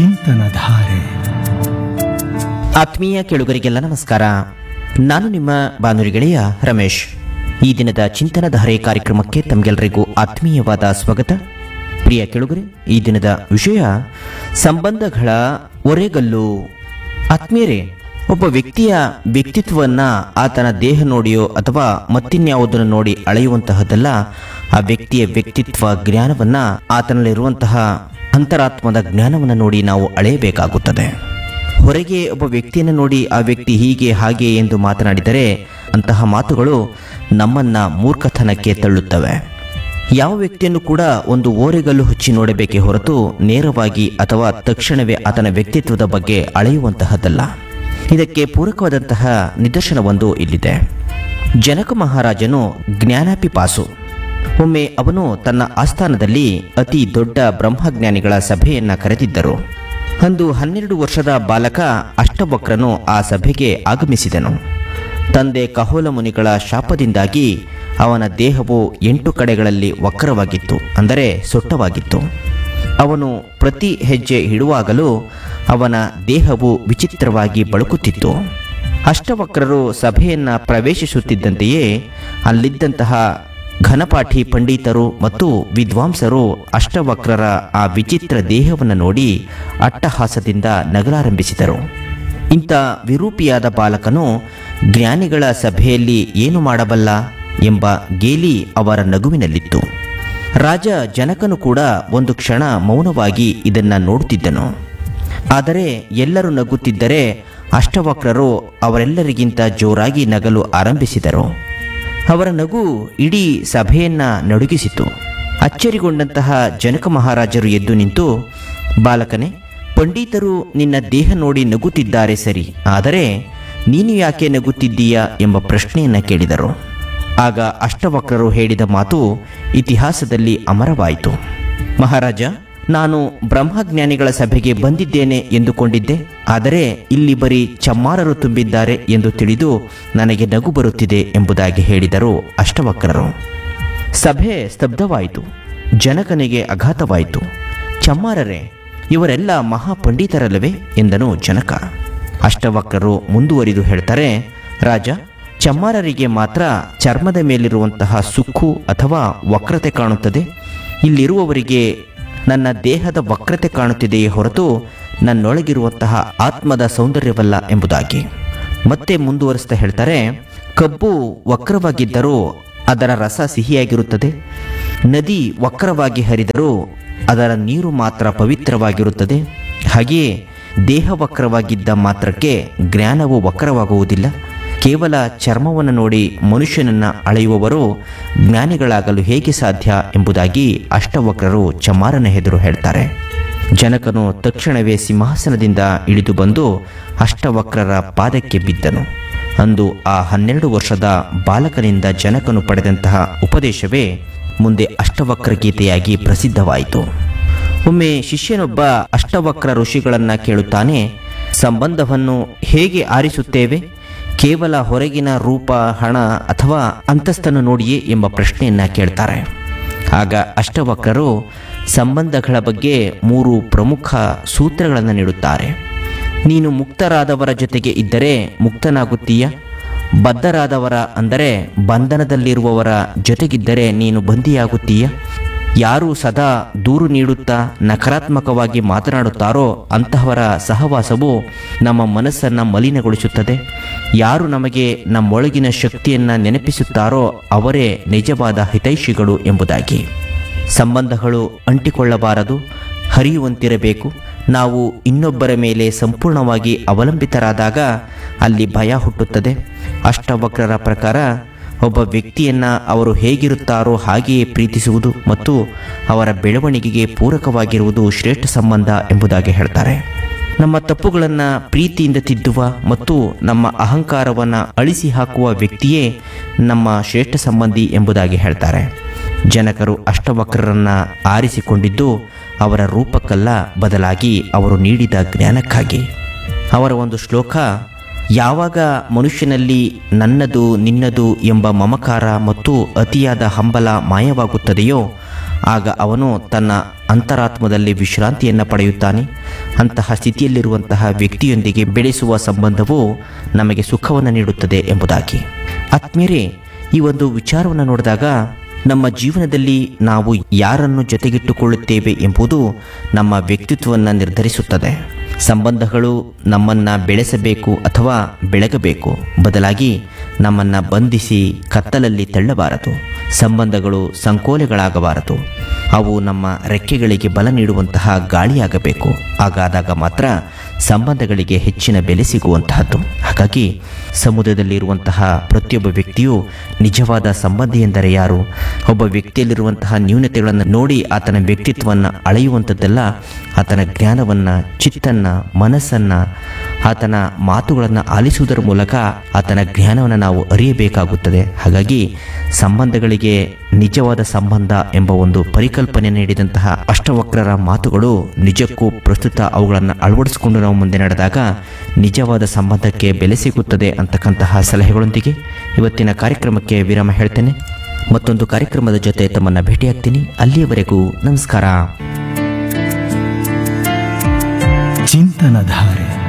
ಚಿಂತನಧಾರೆ. ಆತ್ಮೀಯ ಕೇಳುಗರಿಗೆಲ್ಲ ನಮಸ್ಕಾರ. ನಾನು ನಿಮ್ಮ ಬಾನುಲಿ ಗೆಳೆಯ ರಮೇಶ್. ಈ ದಿನದ ಚಿಂತನಧಾರೆ ಕಾರ್ಯಕ್ರಮಕ್ಕೆ ತಮಗೆಲ್ಲರಿಗೂ ಆತ್ಮೀಯವಾದ ಸ್ವಾಗತ. ಪ್ರಿಯ ಕೇಳುಗರೆ, ಈ ದಿನದ ವಿಷಯ ಸಂಬಂಧಗಳ ಒರೆಗಲ್ಲು. ಆತ್ಮೀಯರೇ, ಒಬ್ಬ ವ್ಯಕ್ತಿಯ ವ್ಯಕ್ತಿತ್ವವನ್ನು ಆತನ ದೇಹ ನೋಡಿಯೋ ಅಥವಾ ಮತ್ತಿನ್ಯಾವುದನ್ನು ನೋಡಿ ಅಳೆಯುವಂತಹದ್ದಲ್ಲ. ಆ ವ್ಯಕ್ತಿಯ ವ್ಯಕ್ತಿತ್ವ ಜ್ಞಾನವನ್ನು, ಆತನಲ್ಲಿರುವಂತಹ ಅಂತರಾತ್ಮದ ಜ್ಞಾನವನ್ನು ನೋಡಿ ನಾವು ಅಳೆಯಬೇಕಾಗುತ್ತದೆ. ಹೊರಗೆ ಒಬ್ಬ ವ್ಯಕ್ತಿಯನ್ನು ನೋಡಿ ಆ ವ್ಯಕ್ತಿ ಹೀಗೆ ಹಾಗೆ ಎಂದು ಮಾತನಾಡಿದರೆ ಅಂತಹ ಮಾತುಗಳು ನಮ್ಮನ್ನ ಮೂರ್ಖತನಕ್ಕೆ ತಳ್ಳುತ್ತವೆ. ಯಾವ ವ್ಯಕ್ತಿಯನ್ನು ಕೂಡ ಒಂದು ಓರೆಗಲ್ಲು ಹಚ್ಚಿ ನೋಡಬೇಕೇ ಹೊರತು ನೇರವಾಗಿ ಅಥವಾ ತಕ್ಷಣವೇ ಆತನ ವ್ಯಕ್ತಿತ್ವದ ಬಗ್ಗೆ ಅಳೆಯುವಂತಹದ್ದಲ್ಲ. ಇದಕ್ಕೆ ಪೂರಕವಾದಂತಹ ನಿದರ್ಶನವೊಂದು ಇಲ್ಲಿದೆ. ಜನಕ ಮಹಾರಾಜನು ಜ್ಞಾನಾಪಿಪಾಸು. ಒಮ್ಮೆ ಅವನು ತನ್ನ ಆಸ್ಥಾನದಲ್ಲಿ ಅತಿ ದೊಡ್ಡ ಬ್ರಹ್ಮಜ್ಞಾನಿಗಳ ಸಭೆಯನ್ನ ಕರೆದಿದ್ದರು. ಅಂದು 12 ವರ್ಷದ ಬಾಲಕ ಅಷ್ಟವಕ್ರನು ಆ ಸಭೆಗೆ ಆಗಮಿಸಿದನು. ತಂದೆ ಕಹೋಲ ಮುನಿಗಳ ಶಾಪದಿಂದಾಗಿ ಅವನ ದೇಹವು 8 ಕಡೆಗಳಲ್ಲಿ ವಕ್ರವಾಗಿತ್ತು, ಅಂದರೆ ಸೊಟ್ಟವಾಗಿತ್ತು. ಅವನು ಪ್ರತಿ ಹೆಜ್ಜೆ ಇಡುವಾಗಲೂ ಅವನ ದೇಹವು ವಿಚಿತ್ರವಾಗಿ ಬಳುಕುತ್ತಿತ್ತು. ಅಷ್ಟವಕ್ರರು ಸಭೆಯನ್ನ ಪ್ರವೇಶಿಸುತ್ತಿದ್ದಂತೆಯೇ ಅಲ್ಲಿದ್ದಂತಹ ಘನಪಾಠಿ ಪಂಡಿತರು ಮತ್ತು ವಿದ್ವಾಂಸರು ಅಷ್ಟವಕ್ರರ ಆ ವಿಚಿತ್ರ ದೇಹವನ್ನು ನೋಡಿ ಅಟ್ಟಹಾಸದಿಂದ ನಗಲಾರಂಭಿಸಿದರು. ಇಂಥ ವಿರೂಪಿಯಾದ ಬಾಲಕನು ಜ್ಞಾನಿಗಳ ಸಭೆಯಲ್ಲಿ ಏನು ಮಾಡಬಲ್ಲ ಎಂಬ ಗೇಲಿ ಅವರ ನಗುವಿನಲ್ಲಿತ್ತು. ರಾಜ ಜನಕನು ಕೂಡ ಒಂದು ಕ್ಷಣ ಮೌನವಾಗಿ ಇದನ್ನು ನೋಡುತ್ತಿದ್ದನು. ಆದರೆ ಎಲ್ಲರೂ ನಗುತ್ತಿದ್ದರೆ ಅಷ್ಟವಕ್ರರು ಅವರೆಲ್ಲರಿಗಿಂತ ಜೋರಾಗಿ ನಗಲು ಆರಂಭಿಸಿದರು. ಅವರ ನಗು ಇಡೀ ಸಭೆಯನ್ನ ನಡುಗಿಸಿತು. ಅಚ್ಚರಿಗೊಂಡಂತಹ ಜನಕ ಮಹಾರಾಜರು ಎದ್ದು ನಿಂತು, ಬಾಲಕನೇ, ಪಂಡಿತರು ನಿನ್ನ ದೇಹ ನೋಡಿ ನಗುತ್ತಿದ್ದಾರೆ ಸರಿ, ಆದರೆ ನೀನು ಯಾಕೆ ನಗುತ್ತಿದ್ದೀಯಾ ಎಂಬ ಪ್ರಶ್ನೆಯನ್ನು ಕೇಳಿದರು. ಆಗ ಅಷ್ಟವಕ್ರರು ಹೇಳಿದ ಮಾತು ಇತಿಹಾಸದಲ್ಲಿ ಅಮರವಾಯಿತು. ಮಹಾರಾಜ, ನಾನು ಬ್ರಹ್ಮಜ್ಞಾನಿಗಳ ಸಭೆಗೆ ಬಂದಿದ್ದೇನೆ ಎಂದುಕೊಂಡಿದ್ದೆ, ಆದರೆ ಇಲ್ಲಿ ಬರೀ ಚಮ್ಮಾರರು ತುಂಬಿದ್ದಾರೆ ಎಂದು ತಿಳಿದು ನನಗೆ ನಗು ಬರುತ್ತಿದೆ ಎಂಬುದಾಗಿ ಹೇಳಿದರು ಅಷ್ಟವಕ್ರರು. ಸಭೆ ಸ್ತಬ್ಧವಾಯಿತು. ಜನಕನಿಗೆ ಆಘಾತವಾಯಿತು. ಚಮ್ಮಾರರೇ, ಇವರೆಲ್ಲ ಮಹಾಪಂಡಿತರಲ್ಲವೇ ಎಂದನು ಜನಕ. ಅಷ್ಟವಕ್ರರು ಮುಂದುವರಿದು ಹೇಳ್ತಾರೆ, ರಾಜ, ಚಮ್ಮಾರರಿಗೆ ಮಾತ್ರ ಚರ್ಮದ ಮೇಲಿರುವಂತಹ ಸುಕ್ಕು ಅಥವಾ ವಕ್ರತೆ ಕಾಣುತ್ತದೆ. ಇಲ್ಲಿರುವವರಿಗೆ ನನ್ನ ದೇಹದ ವಕ್ರತೆ ಕಾಣುತ್ತಿದೆಯೇ ಹೊರತು ನನ್ನೊಳಗಿರುವಂತಹ ಆತ್ಮದ ಸೌಂದರ್ಯವಲ್ಲ ಎಂಬುದಾಗಿ ಮತ್ತೆ ಮುಂದುವರಿಸ್ತಾ ಹೇಳ್ತಾರೆ, ಕಬ್ಬು ವಕ್ರವಾಗಿದ್ದರೂ ಅದರ ರಸ ಸಿಹಿಯಾಗಿರುತ್ತದೆ. ನದಿ ವಕ್ರವಾಗಿ ಹರಿದರೂ ಅದರ ನೀರು ಮಾತ್ರ ಪವಿತ್ರವಾಗಿರುತ್ತದೆ. ಹಾಗೆಯೇ ದೇಹ ವಕ್ರವಾಗಿದ್ದ ಮಾತ್ರಕ್ಕೆ ಜ್ಞಾನವು ವಕ್ರವಾಗುವುದಿಲ್ಲ. ಕೇವಲ ಚರ್ಮವನ್ನು ನೋಡಿ ಮನುಷ್ಯನನ್ನು ಅಳೆಯುವವರು ಜ್ಞಾನಿಗಳಾಗಲು ಹೇಗೆ ಸಾಧ್ಯ ಎಂಬುದಾಗಿ ಅಷ್ಟವಕ್ರರು ಚಮ್ಮಾರನ ಎದುರು ಹೇಳ್ತಾರೆ. ಜನಕನು ತಕ್ಷಣವೇ ಸಿಂಹಾಸನದಿಂದ ಇಳಿದು ಬಂದು ಅಷ್ಟವಕ್ರರ ಪಾದಕ್ಕೆ ಬಿದ್ದನು. ಅಂದು ಆ 12 ವರ್ಷದ ಬಾಲಕನಿಂದ ಜನಕನು ಪಡೆದಂತಹ ಉಪದೇಶವೇ ಮುಂದೆ ಅಷ್ಟವಕ್ರ ಗೀತೆಯಾಗಿ ಪ್ರಸಿದ್ಧವಾಯಿತು. ಒಮ್ಮೆ ಶಿಷ್ಯನೊಬ್ಬ ಅಷ್ಟವಕ್ರ ಋಷಿಗಳನ್ನು ಕೇಳುತ್ತಾನೆ, ಸಂಬಂಧವನ್ನು ಹೇಗೆ ಆರಿಸುತ್ತೇವೆ? ಕೇವಲ ಹೊರಗಿನ ರೂಪ, ಹಣ ಅಥವಾ ಅಂತಸ್ತನ್ನು ನೋಡಿಯೇ ಎಂಬ ಪ್ರಶ್ನೆಯನ್ನು ಕೇಳ್ತಾರೆ. ಆಗ ಅಷ್ಟವಕ್ರರು ಸಂಬಂಧಗಳ ಬಗ್ಗೆ 3 ಪ್ರಮುಖ ಸೂತ್ರಗಳನ್ನು ನೀಡುತ್ತಾರೆ. ನೀನು ಮುಕ್ತರಾದವರ ಜೊತೆಗೆ ಇದ್ದರೆ ಮುಕ್ತನಾಗುತ್ತೀಯ. ಬದ್ಧರಾದವರ ಅಂದರೆ ಬಂಧನದಲ್ಲಿರುವವರ ಜೊತೆಗಿದ್ದರೆ ನೀನು ಬಂಧಿಯಾಗುತ್ತೀಯ. ಯಾರು ಸದಾ ದೂರು ನೀಡುತ್ತಾ ನಕಾರಾತ್ಮಕವಾಗಿ ಮಾತನಾಡುತ್ತಾರೋ ಅಂತಹವರ ಸಹವಾಸವು ನಮ್ಮ ಮನಸ್ಸನ್ನು ಮಲಿನಗೊಳಿಸುತ್ತದೆ. ಯಾರು ನಮಗೆ ನಮ್ಮೊಳಗಿನ ಶಕ್ತಿಯನ್ನು ನೆನಪಿಸುತ್ತಾರೋ ಅವರೇ ನಿಜವಾದ ಹಿತೈಷಿಗಳು ಎಂಬುದಾಗಿ. ಸಂಬಂಧಗಳು ಅಂಟಿಕೊಳ್ಳಬಾರದು, ಹರಿಯುವಂತಿರಬೇಕು. ನಾವು ಇನ್ನೊಬ್ಬರ ಮೇಲೆ ಸಂಪೂರ್ಣವಾಗಿ ಅವಲಂಬಿತರಾದಾಗ ಅಲ್ಲಿ ಭಯ ಹುಟ್ಟುತ್ತದೆ. ಅಷ್ಟವಕ್ರರ ಪ್ರಕಾರ ಒಬ್ಬ ವ್ಯಕ್ತಿಯನ್ನು ಅವರು ಹೇಗಿರುತ್ತಾರೋ ಹಾಗೆಯೇ ಪ್ರೀತಿಸುವುದು ಮತ್ತು ಅವರ ಬೆಳವಣಿಗೆಗೆ ಪೂರಕವಾಗಿರುವುದು ಶ್ರೇಷ್ಠ ಸಂಬಂಧ ಎಂಬುದಾಗಿ ಹೇಳ್ತಾರೆ. ನಮ್ಮ ತಪ್ಪುಗಳನ್ನು ಪ್ರೀತಿಯಿಂದ ತಿದ್ದುವ ಮತ್ತು ನಮ್ಮ ಅಹಂಕಾರವನ್ನು ಅಳಿಸಿ ಹಾಕುವ ವ್ಯಕ್ತಿಯೇ ನಮ್ಮ ಶ್ರೇಷ್ಠ ಸಂಬಂಧಿ ಎಂಬುದಾಗಿ ಹೇಳ್ತಾರೆ. ಜನಕರು ಅಷ್ಟವಕ್ರರನ್ನು ಆರಿಸಿಕೊಂಡಿದ್ದು ಅವರ ರೂಪಕ್ಕಲ್ಲ, ಬದಲಾಗಿ ಅವರು ನೀಡಿದ ಜ್ಞಾನಕ್ಕಾಗಿ. ಅವರ ಒಂದು ಶ್ಲೋಕ, ಯಾವಾಗ ಮನುಷ್ಯನಲ್ಲಿ ನನ್ನದು ನಿನ್ನದು ಎಂಬ ಮಮಕಾರ ಮತ್ತು ಅತಿಯಾದ ಹಂಬಲ ಮಾಯವಾಗುತ್ತದೆಯೋ ಆಗ ಅವನು ತನ್ನ ಅಂತರಾತ್ಮದಲ್ಲಿ ವಿಶ್ರಾಂತಿಯನ್ನು ಪಡೆಯುತ್ತಾನೆ. ಅಂತಹ ಸ್ಥಿತಿಯಲ್ಲಿರುವಂತಹ ವ್ಯಕ್ತಿಯೊಂದಿಗೆ ಬೆಳೆಸುವ ಸಂಬಂಧವು ನಮಗೆ ಸುಖವನ್ನು ನೀಡುತ್ತದೆ ಎಂಬುದಾಗಿ. ಆತ್ಮೀಯರೇ, ಈ ಒಂದು ವಿಚಾರವನ್ನು ನೋಡಿದಾಗ ನಮ್ಮ ಜೀವನದಲ್ಲಿ ನಾವು ಯಾರನ್ನು ಜೊತೆಗಿಟ್ಟುಕೊಳ್ಳುತ್ತೇವೆ ಎಂಬುದು ನಮ್ಮ ವ್ಯಕ್ತಿತ್ವವನ್ನು ನಿರ್ಧರಿಸುತ್ತದೆ. ಸಂಬಂಧಗಳು ನಮ್ಮನ್ನು ಬೆಳೆಸಬೇಕು ಅಥವಾ ಬೆಳಗಬೇಕು, ಬದಲಾಗಿ ನಮ್ಮನ್ನು ಬಂಧಿಸಿ ಕತ್ತಲಲ್ಲಿ ತಳ್ಳಬಾರದು. ಸಂಬಂಧಗಳು ಸಂಕೋಲೆಗಳಾಗಬಾರದು, ಅವು ನಮ್ಮ ರೆಕ್ಕೆಗಳಿಗೆ ಬಲ ನೀಡುವಂತಹ ಗಾಳಿಯಾಗಬೇಕು. ಹಾಗಾದಾಗ ಮಾತ್ರ ಸಂಬಂಧಗಳಿಗೆ ಹೆಚ್ಚಿನ ಬೆಲೆ ಸಿಗುವಂತಹದ್ದು. ಹಾಗಾಗಿ ಸಮುದಾಯದಲ್ಲಿರುವಂತಹ ಪ್ರತಿಯೊಬ್ಬ ವ್ಯಕ್ತಿಯು ನಿಜವಾದ ಸಂಬಂಧಿ ಎಂದರೆ ಯಾರು? ಒಬ್ಬ ವ್ಯಕ್ತಿಯಲ್ಲಿರುವಂತಹ ನ್ಯೂನತೆಗಳನ್ನು ನೋಡಿ ಆತನ ವ್ಯಕ್ತಿತ್ವವನ್ನು ಅಳೆಯುವಂಥದ್ದೆಲ್ಲ ಆತನ ಜ್ಞಾನವನ್ನು, ಚಿತ್ತನ್ನು, ಮನಸ್ಸನ್ನು, ಆತನ ಮಾತುಗಳನ್ನು ಆಲಿಸುವುದರ ಮೂಲಕ ಆತನ ಜ್ಞಾನವನ್ನು ನಾವು ಅರಿಯಬೇಕಾಗುತ್ತದೆ. ಹಾಗಾಗಿ ಸಂಬಂಧಗಳಿಗೆ ನಿಜವಾದ ಸಂಬಂಧ ಎಂಬ ಒಂದು ಪರಿಕಲ್ಪನೆ ನೀಡಿದಂತಹ ಅಷ್ಟವಕ್ರರ ಮಾತುಗಳು ನಿಜಕ್ಕೂ ಪ್ರಸ್ತುತ ಅವುಗಳನ್ನು ಅಳವಡಿಸಿಕೊಂಡು ನಾವು ಮುಂದೆ ನಡೆದಾಗ ನಿಜವಾದ ಸಂಬಂಧಕ್ಕೆ ಬೆಲೆ ಸಿಗುತ್ತದೆ ಅಂತಕ್ಕಂತಹ ಸಲಹೆಗಳೊಂದಿಗೆ ಇವತ್ತಿನ ಕಾರ್ಯಕ್ರಮಕ್ಕೆ ವಿರಾಮ ಹೇಳ್ತೇನೆ. ಮತ್ತೊಂದು ಕಾರ್ಯಕ್ರಮದ ಜೊತೆ ತಮ್ಮನ್ನು ಭೇಟಿಯಾಗ್ತೀನಿ. ಅಲ್ಲಿಯವರೆಗೂ ನಮಸ್ಕಾರ. ಚಿಂತನಧಾರೆ.